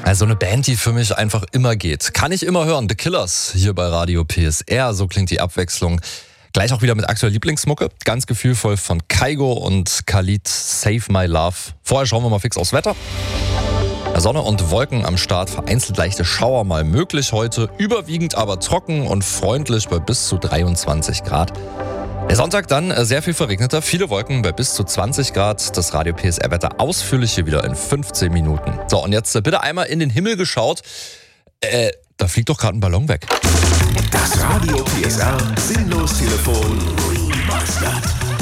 Also eine Band, die für mich einfach immer geht. Kann ich immer hören. The Killers hier bei Radio PSR. So klingt die Abwechslung. Gleich auch wieder mit aktueller Lieblingsmucke. Ganz gefühlvoll von Kygo und Khalid, Save My Love. Vorher schauen wir mal fix aufs Wetter. Sonne und Wolken am Start, vereinzelt leichte Schauer mal möglich heute. Überwiegend aber trocken und freundlich bei bis zu 23 Grad. Der Sonntag dann sehr viel verregneter, viele Wolken bei bis zu 20 Grad. Das Radio PSR-Wetter ausführlich hier wieder in 15 Minuten. So, und jetzt bitte einmal in den Himmel geschaut. Da fliegt doch gerade ein Ballon weg. Das Radio PSR Sinnlos-Telefon Remastered.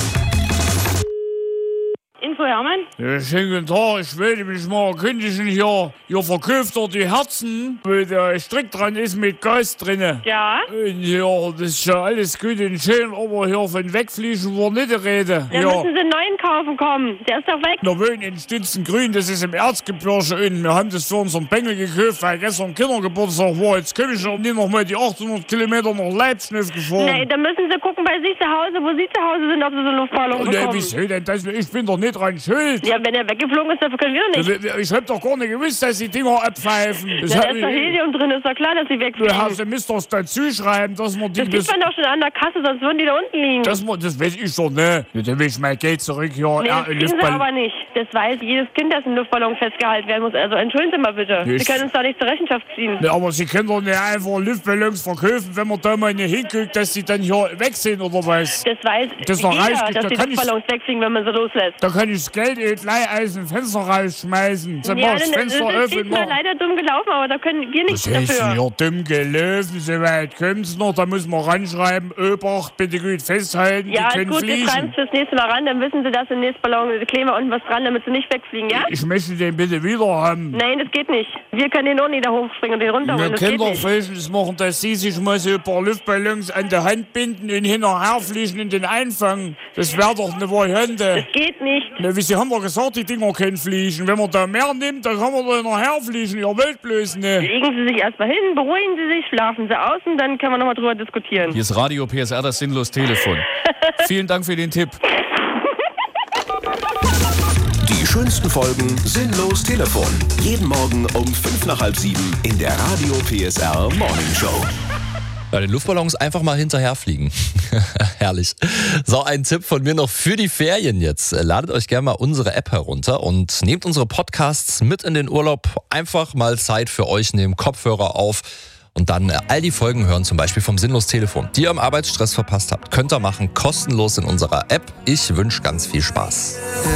Info Hermann? Ja, schönen guten Tag, ich wollte mich mal erkundigen hier. Ihr verkauft doch die Herzen, wo der Strick dran ist mit Gas drinne. Ja? Und ja, das ist ja alles gut und schön, aber hier von wegfliegen war nicht die Rede. Dann müssen Sie einen neuen kaufen kommen. Der ist doch weg. Wir wohnen in Stützengrün, das ist im Erzgebirge und wir haben das für unseren Bengel gekauft, weil gestern Kindergeburtstag war. Jetzt komme ich doch nicht noch mal die 800 Kilometer nach Leipzig gefahren. Nee, dann müssen Sie gucken bei sich zu Hause, wo Sie zu Hause sind, ob Sie so eine Luftballon bekommen. Wieso denn das? Ich bin doch nicht dran schuld. Ja, wenn er weggeflogen ist, dafür können wir doch nicht. Ich hab doch gar nicht gewusst, dass die Dinger abpfeifen. Da ist doch Helium drin, ist doch klar, dass sie wegfliegen. Du müsst doch dazu schreiben, dass man die... Das sieht man doch schon an der Kasse, sonst würden die da unten liegen. Das weiß ich doch, ne? Dann will ich mein Geld zurück hier. Nee, das kriegen Sie aber nicht. Das weiß jedes Kind, dass ein Luftballon festgehalten werden muss. Also entschuldigen Sie mal bitte. Sie können uns da nicht zur Rechenschaft ziehen. Ne, aber Sie können doch nicht einfach Luftballons verkaufen, wenn man da mal nicht hinguckt, dass sie dann hier weg sind, oder was? Das weiß das jeder, reicht nicht. dass die Luftballons wegfliegen, wenn man sie loslässt. Da kann ich das Geld gleich aus dem Fenster rausschmeißen. Dann Ja, mach das Fenster das ist öffnen. mal leider dumm gelaufen, aber da können wir nichts dafür. Das ist dafür. ja dumm gelaufen, so weit kommt's noch. Da muss man ranschreiben, Obacht, bitte gut festhalten, Ja, die können gut, fliegen. wir schreiben es fürs nächste Mal ran, dann wissen Sie, dass im nächsten Ballon kleben wir unten was dran, damit sie nicht wegfliegen, ja? Ich möchte den bitte wieder haben. Nein, das geht nicht. Wir können den auch nicht da hochspringen und den runterholen. Wir können doch Folgendes machen, dass Sie sich mal so ein paar Luftballons an der Hand binden und hinterher fliegen und den einfangen. Das wäre doch eine Variante. Das geht nicht. Na, wie Sie haben doch gesagt, die Dinger können fliegen. Wenn man da mehr nimmt, dann kann man da nachher fliegen. Ihr wollt bloß nicht. Legen Sie sich erstmal hin, beruhigen Sie sich, schlafen Sie aus und dann können wir nochmal drüber diskutieren. Hier ist Radio PSR, das Sinnlos-Telefon. Vielen Dank für den Tipp. Die schönsten Folgen Sinnlos Telefon. Jeden Morgen um 6:55 in der Radio PSR Morning Show. Ja, den Luftballons einfach mal hinterherfliegen. Herrlich. So, ein Tipp von mir noch für die Ferien jetzt. Ladet euch gerne mal unsere App herunter und nehmt unsere Podcasts mit in den Urlaub. Einfach mal Zeit für euch nehmen, Kopfhörer auf und dann all die Folgen hören, zum Beispiel vom Sinnlos-Telefon, die ihr im Arbeitsstress verpasst habt. Könnt ihr machen, kostenlos in unserer App. Ich wünsche ganz viel Spaß.